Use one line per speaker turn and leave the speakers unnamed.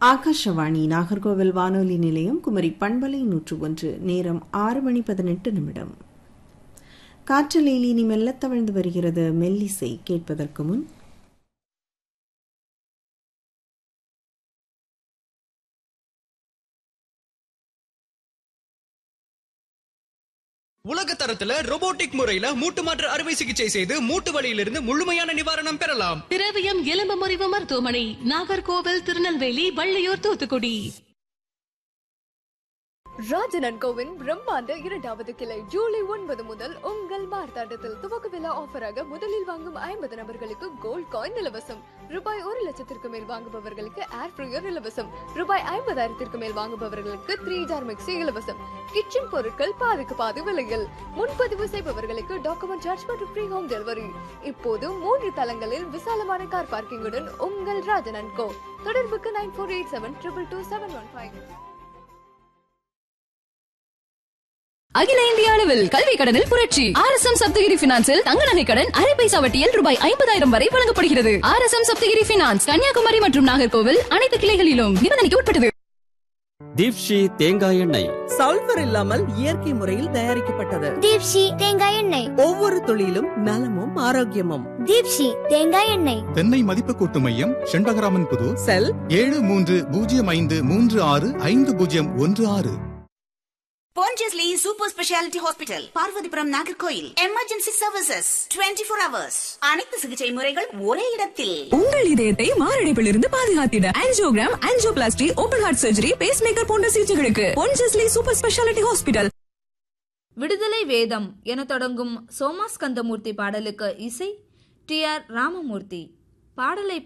ஆகாஷவாணி நாகர்கோவில் வானொலி நிலையம் குமரி பண்பலை 101 நேரம் 6:18 காற்றலையில் இனி மெல்ல தவழ்ந்து வருகிறது மெல்லிசை. கேட்பதற்கு முன்
உலக தரத்துல ரோபோட்டிக் முறையில மூட்டு மாற்று அறுவை சிகிச்சை செய்து மூட்டு வலியிலிருந்து முழுமையான நிவாரணம் பெறலாம்.
திரவியம் எலும்பு முறிவு மருத்துவமனை, நாகர்கோவில், திருநெல்வேலி, வள்ளியூர், தூத்துக்குடி.
ராஜன் கோவின் பிரம்மாண்ட 2வது கிளை ஜூலை 9 முதல் உங்கள் மார்த்தாண்டத்தில் துவக்க விழா ஆஃபராக முதலில் வாங்கும் 50 நபர்களுக்கு கோல்ட் காயின் இலவசம். ரூபாய் 1 லட்சத்திற்கு மேல் வாங்குபவர்களுக்கு ஏர் ஃப்ரையர் இலவசம். ரூபாய் 50,000 மேல் வாங்குபவர்களுக்கு 3 ஜார் மிக்சி இலவசம். கிச்சன் பொருட்கள் பாதிக்கு பாதி விலையில். முன்பதிவு செய்பவர்களுக்கு டாக்குமெண்ட் சார்ஜ் மற்றும் ஃப்ரீ ஹோம் டெலிவரி. இப்போது 3 தளங்களில் விசாலமான கார் பார்க்கிங்குடன் உங்கள் ராஜன் கோ. தொடர்புக்கு 9487222715.
அகில இந்திய அளவில் கல்வி கடனில் புரட்சி. RSM சப்தகிரி பினான்சில் தங்க நகை கடன் அரை பைசா வட்டியில் ரூபாய் 50,000 வரை வழங்கப்படுகிறது. RSM சப்தகிரி பினான்ஸ் கன்னியாகுமரி மற்றும் நாகர்கோவில் அனைத்து கிளைகளிலும் நிபந்தனைக்கு உட்பட்டது.
தீப்ஷி தேங்காய் எண்ணெய்
சல்பர் இல்லாமல் இயற்கை முறையில் தயாரிக்கப்பட்டது.
தீப்ஷி தேங்காய் எண்ணெய்
ஒவ்வொரு துளியிலும் நலமும் ஆரோக்கியமும்.
தீப்ஷி தேங்காய் எண்ணெய்.
தென்னை மதிப்பு கூட்டு மையம், செண்பகராமன் புது,
செல்
7305355016.
Pondicherry Super Speciality Hospital, Parvathipuram, Nagercoil. Emergency services 24 hours. அனைத்து சிகிச்சை முறைகள் ஒரே இடத்தில்.
உங்கள் இதயத்தை மாரடைப்பிலிருந்து பாதுகாத்திட angiogram, angioplasty, open heart surgery, base maker போன்ற சிகிச்சைகளுக்கு பொன்ஜெஸ்லி சூப்பர் ஸ்பெஷாலிட்டி ஹாஸ்பிடல்.
விடுதலை வேதம் என தொடங்கும் சோமாஸ்கந்தமூர்த்தி பாடலுக்கு இசை TR ராமமூர்த்தி. பாடலை